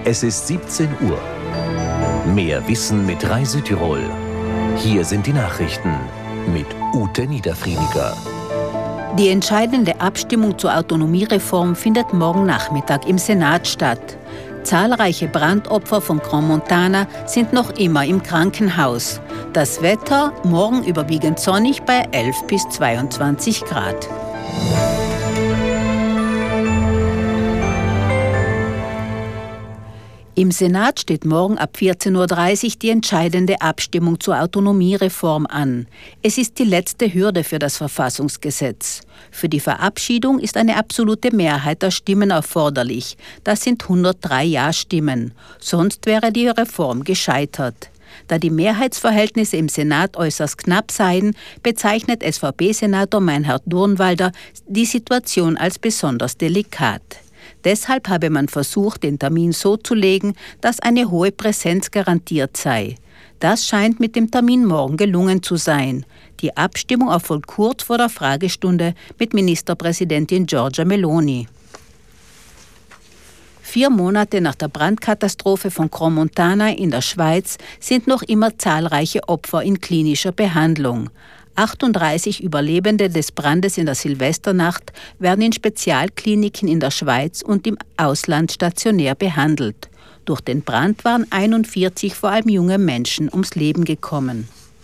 Es ist 17 Uhr. Mehr Wissen mit Rai Südtirol. Hier sind die Nachrichten mit Ute Niederfriediger. Die entscheidende Abstimmung zur Autonomiereform findet morgen Nachmittag im Senat statt. Zahlreiche Brandopfer von Crans-Montana sind noch immer im Krankenhaus. Das Wetter morgen überwiegend sonnig bei 11 bis 22 Grad. Im Senat steht morgen ab 14:30 Uhr die entscheidende Abstimmung zur Autonomiereform an. Es ist die letzte Hürde für das Verfassungsgesetz. Für die Verabschiedung ist eine absolute Mehrheit der Stimmen erforderlich. Das sind 103 Ja-Stimmen. Sonst wäre die Reform gescheitert. Da die Mehrheitsverhältnisse im Senat äußerst knapp seien, bezeichnet SVP-Senator Meinhard Durnwalder die Situation als besonders delikat. Deshalb habe man versucht, den Termin so zu legen, dass eine hohe Präsenz garantiert sei. Das scheint mit dem Termin morgen gelungen zu sein. Die Abstimmung erfolgt kurz vor der Fragestunde mit Ministerpräsidentin Giorgia Meloni. 4 Monate nach der Brandkatastrophe von Crans-Montana in der Schweiz sind noch immer zahlreiche Opfer in klinischer Behandlung. 38 Überlebende des Brandes in der Silvesternacht werden in Spezialkliniken in der Schweiz und im Ausland stationär behandelt. Durch den Brand waren 41 vor allem junge Menschen ums Leben gekommen.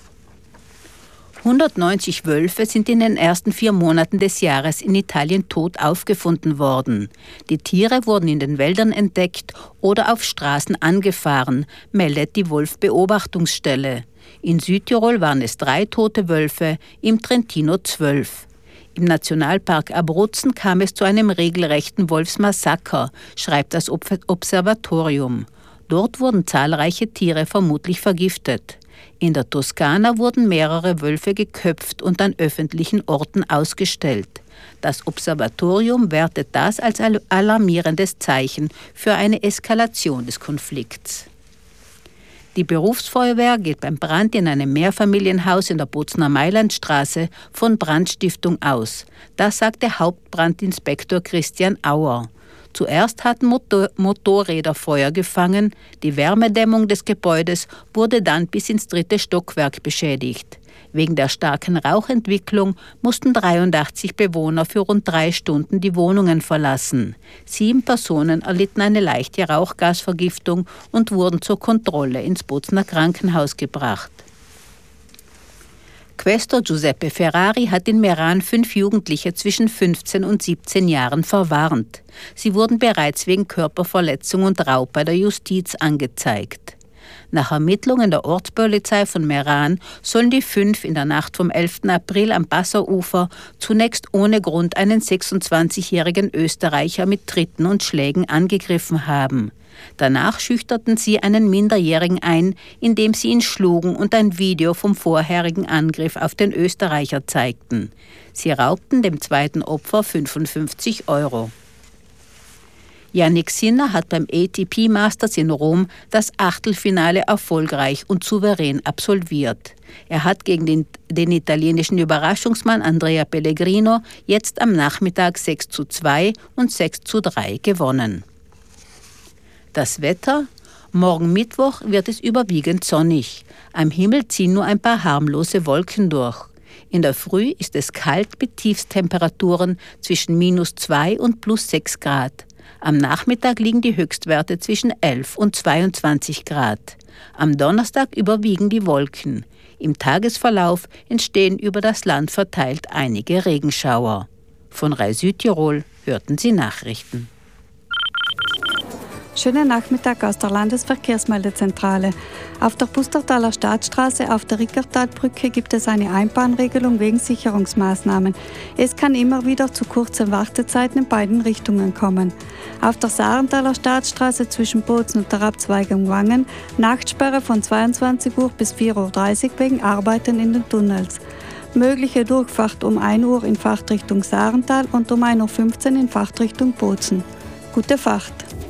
190 Wölfe sind in den ersten 4 Monaten des Jahres in Italien tot aufgefunden worden. Die Tiere wurden in den Wäldern entdeckt oder auf Straßen angefahren, meldet die Wolfbeobachtungsstelle. In Südtirol waren es 3 tote Wölfe, im Trentino 12. Im Nationalpark Abruzzen kam es zu einem regelrechten Wolfsmassaker, schreibt das Observatorium. Dort wurden zahlreiche Tiere vermutlich vergiftet. In der Toskana wurden mehrere Wölfe geköpft und an öffentlichen Orten ausgestellt. Das Observatorium wertet das als alarmierendes Zeichen für eine Eskalation des Konflikts. Die Berufsfeuerwehr geht beim Brand in einem Mehrfamilienhaus in der Bozner Mailandstraße von Brandstiftung aus. Das sagte Hauptbrandinspektor Christian Auer. Zuerst hatten Motorräder Feuer gefangen, die Wärmedämmung des Gebäudes wurde dann bis ins 3. Stockwerk beschädigt. Wegen der starken Rauchentwicklung mussten 83 Bewohner für rund 3 Stunden die Wohnungen verlassen. 7 Personen erlitten eine leichte Rauchgasvergiftung und wurden zur Kontrolle ins Bozner Krankenhaus gebracht. Questor Giuseppe Ferrari hat in Meran 5 Jugendliche zwischen 15 und 17 Jahren verwarnt. Sie wurden bereits wegen Körperverletzung und Raub bei der Justiz angezeigt. Nach Ermittlungen der Ortspolizei von Meran sollen die 5 in der Nacht vom 11. April am Passauufer zunächst ohne Grund einen 26-jährigen Österreicher mit Tritten und Schlägen angegriffen haben. Danach schüchterten sie einen Minderjährigen ein, indem sie ihn schlugen und ein Video vom vorherigen Angriff auf den Österreicher zeigten. Sie raubten dem zweiten Opfer 55 €. Yannick Sinner hat beim ATP Masters in Rom das Achtelfinale erfolgreich und souverän absolviert. Er hat gegen den italienischen Überraschungsmann Andrea Pellegrino jetzt am Nachmittag 6:2 und 6:3 gewonnen. Das Wetter? Morgen Mittwoch wird es überwiegend sonnig. Am Himmel ziehen nur ein paar harmlose Wolken durch. In der Früh ist es kalt mit Tiefstemperaturen zwischen -2 und +6 Grad. Am Nachmittag liegen die Höchstwerte zwischen 11 und 22 Grad. Am Donnerstag überwiegen die Wolken. Im Tagesverlauf entstehen über das Land verteilt einige Regenschauer. Von Rai Südtirol hörten Sie Nachrichten. Schönen Nachmittag aus der Landesverkehrsmeldezentrale. Auf der Pustertaler Staatsstraße auf der Rickertalbrücke gibt es eine Einbahnregelung wegen Sicherungsmaßnahmen. Es kann immer wieder zu kurzen Wartezeiten in beiden Richtungen kommen. Auf der Sarentaler Staatsstraße zwischen Bozen und der Abzweigung Wangen Nachtsperre von 22 Uhr bis 4:30 Uhr wegen Arbeiten in den Tunnels. Mögliche Durchfahrt um 1 Uhr in Fahrtrichtung Sarental und um 1:15 Uhr in Fahrtrichtung Bozen. Gute Fahrt!